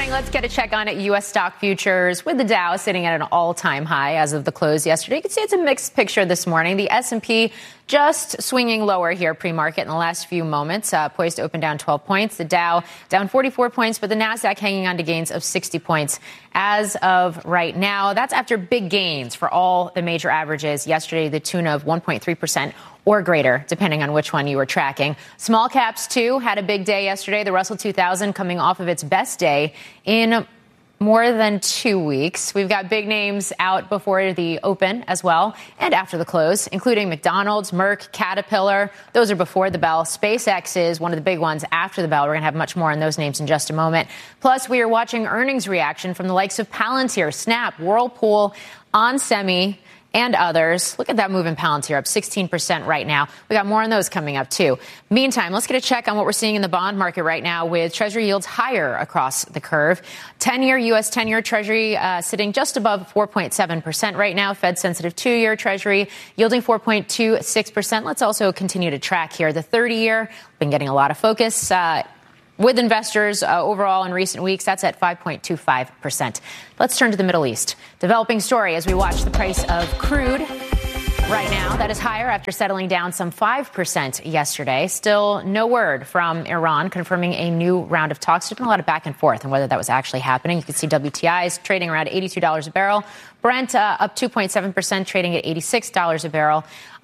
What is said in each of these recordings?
morning. Let's get a check on it. U.S. stock futures with the Dow sitting at an all-time high as of the close yesterday. You can see it's a mixed picture this morning. The S&P just swinging lower here pre-market in the last few moments, poised to open down 12 points. The Dow down 44 points, but the Nasdaq hanging on to gains of 60 points as of right now. That's after big gains for all the major averages yesterday, the tune of 1.3%. Or greater, depending on which one you were tracking. Small caps, too, had a big day yesterday. The Russell 2000 coming off of its best day in more than 2 weeks. We've got big names out before the open as well and after the close, including McDonald's, Merck, Caterpillar. Those are before the bell. SpaceX is one of the big ones after the bell. We're going to have much more on those names in just a moment. Plus, we are watching earnings reaction from the likes of Palantir, Snap, Whirlpool, onsemi, and others. Look at that move in Palantir, up 16% right now. We got more on those coming up, too. Meantime, let's get a check on what we're seeing in the bond market right now with Treasury yields higher across the curve. 10-year U.S. 10-year Treasury sitting just above 4.7% right now. Fed-sensitive 2-year Treasury yielding 4.26%. Let's also continue to track here. The 30-year, been getting a lot of focus with investors overall in recent weeks. That's at 5.25%. Let's turn to the Middle East. Developing story as we watch the price of crude right now. That is higher after settling down some 5% yesterday. Still no word from Iran confirming a new round of talks. There's been a lot of back and forth on whether that was actually happening. You can see WTI is trading around $82 a barrel. Brent up 2.7%, trading at $86 a barrel.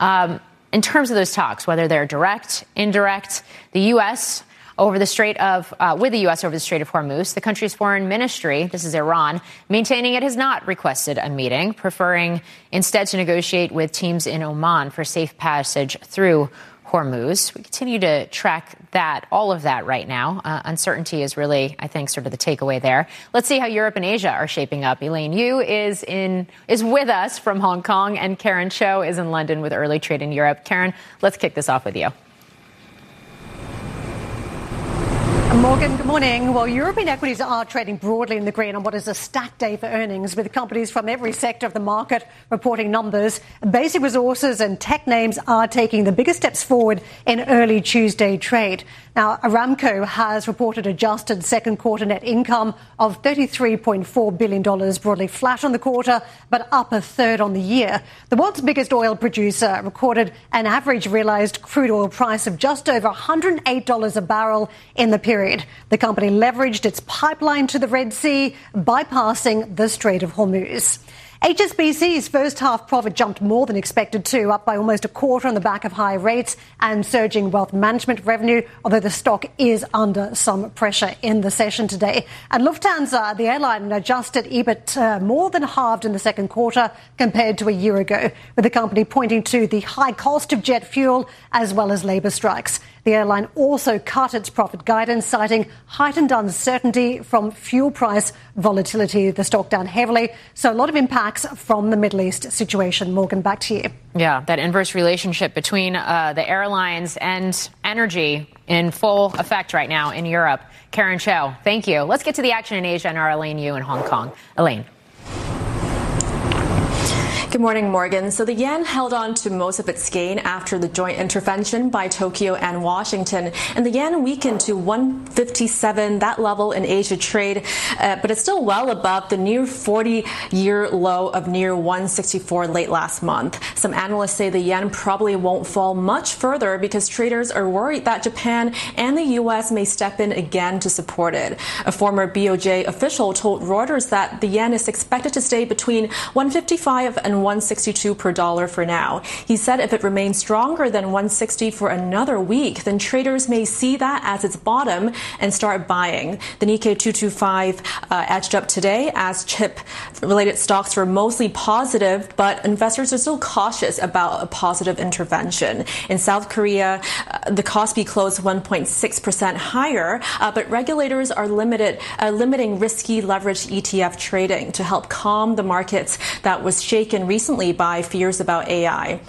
In terms of those talks, whether they're direct, indirect, the U.S., with the U.S. over the Strait of Hormuz. The country's foreign ministry, this is Iran, maintaining it has not requested a meeting, preferring instead to negotiate with teams in Oman for safe passage through Hormuz. We continue to track all of that right now. Uncertainty is really, I think, sort of the takeaway there. Let's see how Europe and Asia are shaping up. Elaine Yu is with us from Hong Kong, and Karen Cho is in London with early trade in Europe. Karen, let's kick this off with you. Morgan, good morning. Well, European equities are trading broadly in the green on what is a stacked day for earnings, with companies from every sector of the market reporting numbers. Basic resources and tech names are taking the biggest steps forward in early Tuesday trade. Now, Aramco has reported adjusted second quarter net income of $33.4 billion, broadly flat on the quarter, but up a third on the year. The world's biggest oil producer recorded an average realized crude oil price of just over $108 a barrel in the period. The company leveraged its pipeline to the Red Sea, bypassing the Strait of Hormuz. HSBC's first half profit jumped more than expected too, up by almost a quarter on the back of high rates and surging wealth management revenue, although the stock is under some pressure in the session today. And Lufthansa, the airline, adjusted EBIT more than halved in the second quarter compared to a year ago, with the company pointing to the high cost of jet fuel as well as labour strikes. The airline also cut its profit guidance, citing heightened uncertainty from fuel price volatility. The stock down heavily. So a lot of impacts from the Middle East situation. Morgan, back to you. Yeah, that inverse relationship between the airlines and energy in full effect right now in Europe. Karen Cho, thank you. Let's get to the action in Asia and our Elaine Yu in Hong Kong. Elaine. Good morning, Morgan. So the yen held on to most of its gain after the joint intervention by Tokyo and Washington. And the yen weakened to 157, that level in Asia trade, but it's still well above the near 40-year low of near 164 late last month. Some analysts say the yen probably won't fall much further because traders are worried that Japan and the U.S. may step in again to support it. A former BOJ official told Reuters that the yen is expected to stay between 155 and 162 per dollar for now. He said if it remains stronger than 160 for another week, then traders may see that as its bottom and start buying. The Nikkei 225 edged up today as chip-related stocks were mostly positive, but investors are still cautious about a positive intervention. In South Korea, the Kospi closed 1.6% higher, but regulators are limiting risky leveraged ETF trading to help calm the markets that was shaken recently by fears about AI.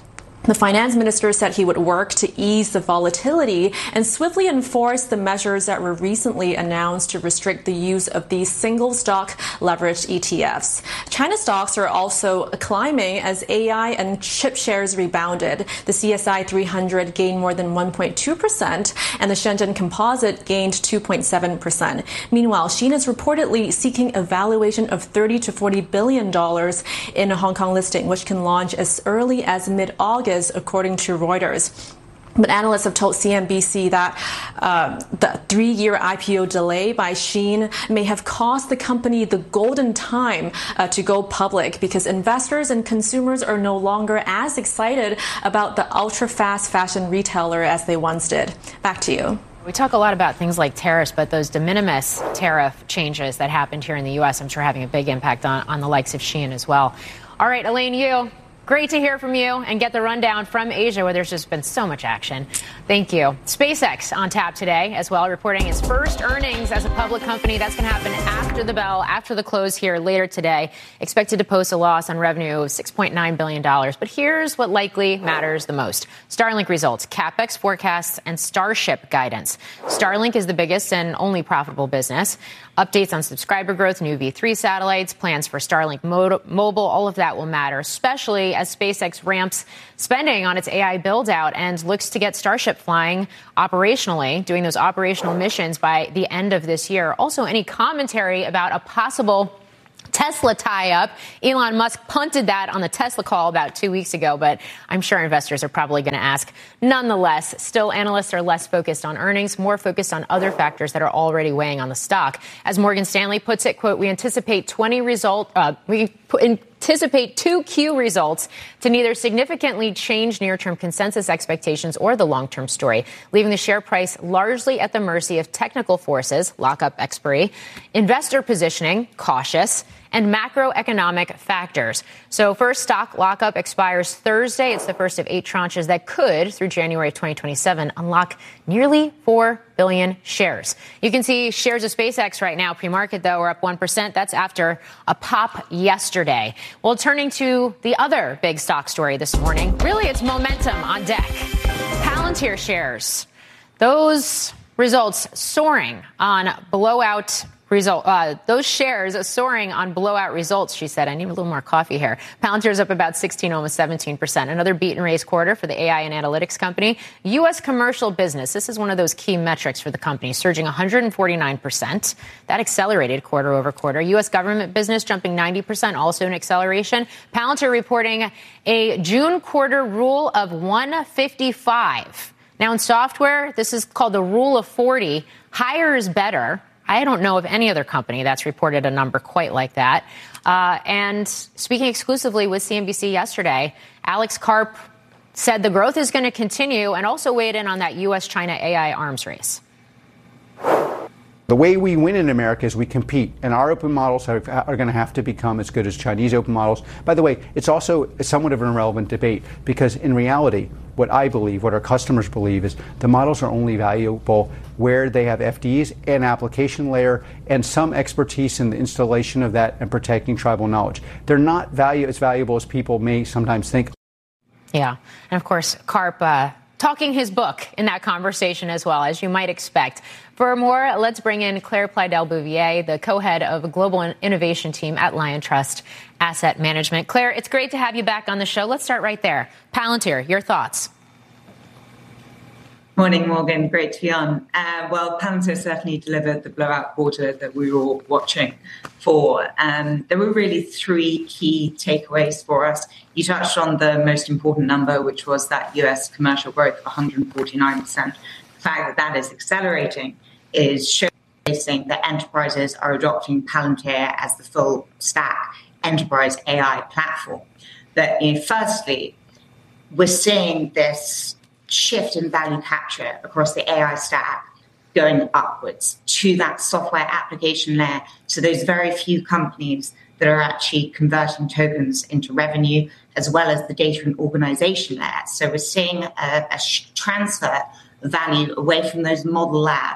The finance minister said he would work to ease the volatility and swiftly enforce the measures that were recently announced to restrict the use of these single stock leveraged ETFs. China stocks are also climbing as AI and chip shares rebounded. The CSI 300 gained more than 1.2%, and the Shenzhen Composite gained 2.7%. Meanwhile, Shein is reportedly seeking a valuation of $30 to $40 billion in a Hong Kong listing, which can launch as early as mid-August, according to Reuters. But analysts have told CNBC that the 3-year IPO delay by Shein may have cost the company the golden time to go public, because investors and consumers are no longer as excited about the ultra-fast fashion retailer as they once did. Back to you. We talk a lot about things like tariffs, but those de minimis tariff changes that happened here in the U.S., I'm sure having a big impact on the likes of Shein as well. All right, Elaine Yu. Great to hear from you and get the rundown from Asia, where there's just been so much action. Thank you. SpaceX on tap today as well, reporting its first earnings as a public company. That's going to happen after the bell, after the close here later today. Expected to post a loss on revenue of $6.9 billion. But here's what likely matters the most. Starlink results, CapEx forecasts, and Starship guidance. Starlink is the biggest and only profitable business. Updates on subscriber growth, new V3 satellites, plans for Starlink Mobile, all of that will matter, especially as SpaceX ramps spending on its AI build-out and looks to get Starship flying operationally, doing those operational missions by the end of this year. Also, any commentary about a possible Tesla tie-up. Elon Musk punted that on the Tesla call about 2 weeks ago, but I'm sure investors are probably going to ask. Nonetheless, still analysts are less focused on earnings, more focused on other factors that are already weighing on the stock. As Morgan Stanley puts it, quote, we anticipate 2Q results to neither significantly change near-term consensus expectations or the long-term story, leaving the share price largely at the mercy of technical forces, lockup expiry, investor positioning, cautious, and macroeconomic factors. So first, stock lockup expires Thursday. It's the first of 8 tranches that could, through January of 2027, unlock nearly 4 billion shares. You can see shares of SpaceX right now, pre-market, though, are up 1%. That's after a pop yesterday. Well, turning to the other big stock story this morning, really it's momentum on deck. Palantir shares, those results soaring on blowout those shares soaring on blowout results, she said. I need a little more coffee here. Palantir's up about 16, almost 17%. Another beat and raise quarter for the AI and analytics company. U.S. commercial business, this is one of those key metrics for the company, surging 149%. That accelerated quarter over quarter. U.S. government business jumping 90%, also an acceleration. Palantir reporting a June quarter rule of 155. Now in software, this is called the rule of 40. Higher is better. I don't know of any other company that's reported a number quite like that. And speaking exclusively with CNBC yesterday, Alex Karp said the growth is going to continue and also weighed in on that U.S.-China AI arms race. The way we win in America is we compete, and our open models are going to have to become as good as Chinese open models. By the way, it's also somewhat of an irrelevant debate, because in reality, what I believe, what our customers believe, is the models are only valuable where they have FDEs and application layer and some expertise in the installation of that and protecting tribal knowledge. They're not as valuable as people may sometimes think. Yeah, and of course, Karp talking his book in that conversation as well, as you might expect. For more, let's bring in Claire Pleidel-Bouvier, the co-head of a global innovation team at Liontrust Asset Management. Claire, it's great to have you back on the show. Let's start right there. Palantir, your thoughts? Morning, Morgan. Great to be on. Well, Palantir certainly delivered the blowout quarter that we were all watching for. There were really 3 key takeaways for us. You touched on the most important number, which was that US commercial growth of 149%. The fact that is accelerating is showcasing that enterprises are adopting Palantir as the full stack enterprise AI platform. That, firstly, we're seeing this shift in value capture across the AI stack going upwards to that software application layer, to those very few companies that are actually converting tokens into revenue, as well as the data and organization layer. So we're seeing a transfer of value away from those model labs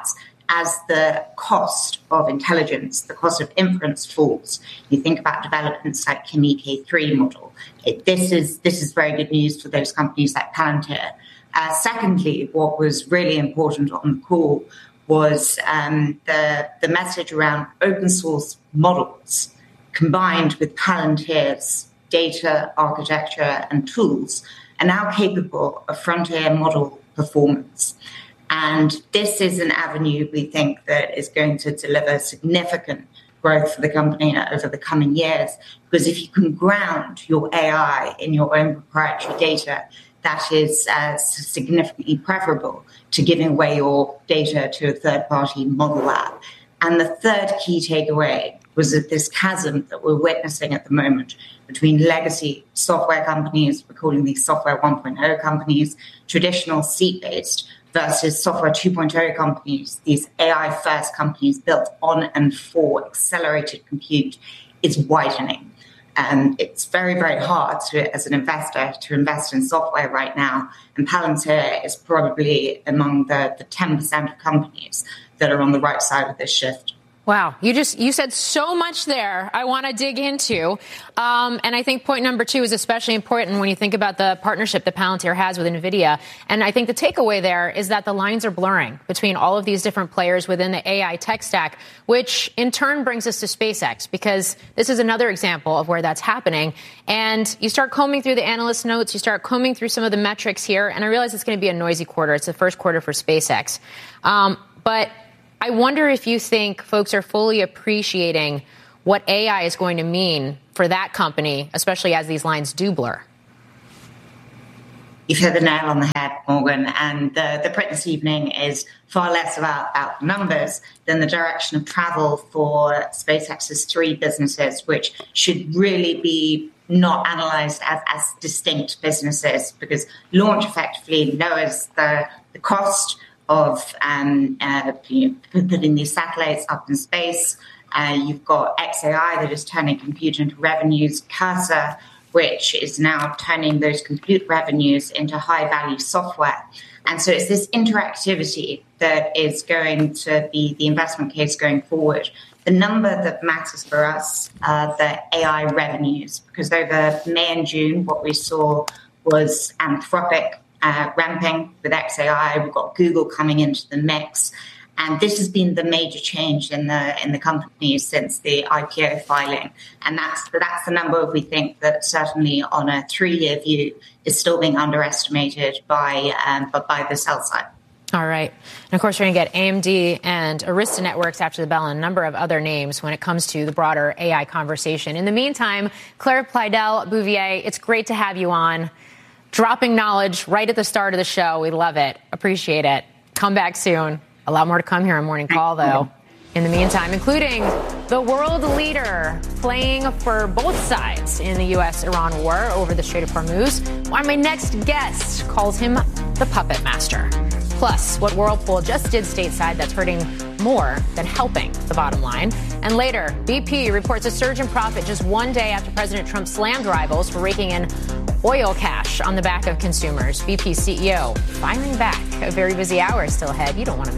as the cost of intelligence, the cost of inference falls. You think about developments like Kimi K3 model. This is very good news for those companies like Palantir. Secondly, what was really important on the call was the message around open source models combined with Palantir's data architecture and tools are now capable of frontier model performance. And this is an avenue we think that is going to deliver significant growth for the company over the coming years. Because if you can ground your AI in your own proprietary data, that is significantly preferable to giving away your data to a third-party model lab. And the third key takeaway was that this chasm that we're witnessing at the moment between legacy software companies, we're calling these software 1.0 companies, traditional seat-based, versus software 2.0 companies, these AI-first companies built on and for accelerated compute, is widening. It's very, very hard as an investor to invest in software right now. And Palantir is probably among the 10% of companies that are on the right side of this shift. Wow. You said so much there I want to dig into. And I think point number 2 is especially important when you think about the partnership that Palantir has with NVIDIA. And I think the takeaway there is that the lines are blurring between all of these different players within the AI tech stack, which in turn brings us to SpaceX, because this is another example of where that's happening. And you start combing through the analyst notes, you start combing through some of the metrics here, and I realize it's going to be a noisy quarter. It's the first quarter for SpaceX. But I wonder if you think folks are fully appreciating what AI is going to mean for that company, especially as these lines do blur. You've hit the nail on the head, Morgan, and the print this evening is far less about numbers than the direction of travel for SpaceX's 3 businesses, which should really be not analyzed as distinct businesses, because launch effectively lowers the cost of putting these satellites up in space. You've got XAI that is turning compute into revenues, Cursor, which is now turning those compute revenues into high-value software. And so it's this interactivity that is going to be the investment case going forward. The number that matters for us are the AI revenues, because over May and June, what we saw was Anthropic ramping with XAI. We've got Google coming into the mix. And this has been the major change in the company since the IPO filing. And that's the number we think that certainly on a 3-year view is still being underestimated by the sell side. All right. And of course, we're going to get AMD and Arista Networks after the bell and a number of other names when it comes to the broader AI conversation. In the meantime, Claire Pledel-Bouvier, it's great to have you on. Dropping knowledge right at the start of the show. We love it. Appreciate it. Come back soon. A lot more to come here on Morning Call, though. In the meantime, including the world leader playing for both sides in the U.S.-Iran war over the Strait of Hormuz, why my next guest calls him the puppet master. Plus, what Whirlpool just did stateside that's hurting more than helping the bottom line. And later, BP reports a surge in profit just one day after President Trump slammed rivals for raking in oil cash on the back of consumers. BP CEO firing back. A very busy hour still ahead. You don't want to